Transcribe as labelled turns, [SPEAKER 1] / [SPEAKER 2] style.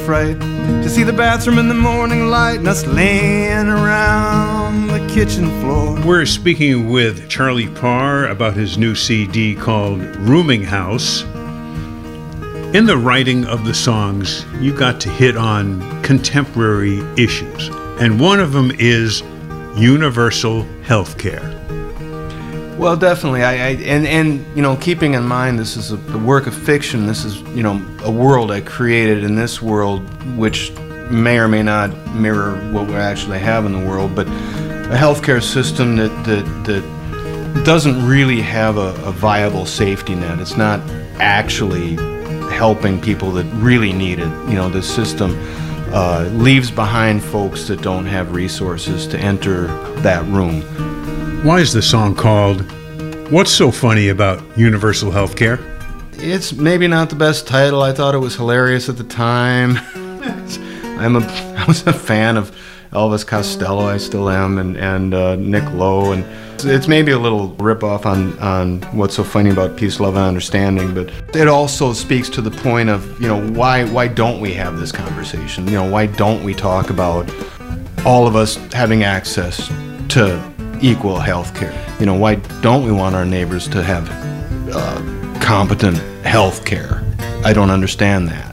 [SPEAKER 1] fright to see the bathroom in the morning light and us laying around the kitchen floor.
[SPEAKER 2] We're speaking with Charlie Parr about his new CD called Rooming House. In the writing of the songs, you got to hit on contemporary issues, and one of them is universal health care.
[SPEAKER 1] Well, definitely. And keeping in mind this is a work of fiction. This is, a world I created in this world, which may or may not mirror what we actually have in the world. But a healthcare system that doesn't really have a viable safety net. It's not actually helping people that really need it. The system leaves behind folks that don't have resources to enter that room.
[SPEAKER 2] Why is the song called What's So Funny About Universal Health Care?
[SPEAKER 1] It's maybe not the best title. I thought it was hilarious at the time. I was a fan of Elvis Costello, I still am, and Nick Lowe, and it's maybe a little ripoff on What's So Funny About Peace, Love, and Understanding, but it also speaks to the point of, why don't we have this conversation? Why don't we talk about all of us having access to equal health care? Why don't we want our neighbors to have competent health care? I don't understand that.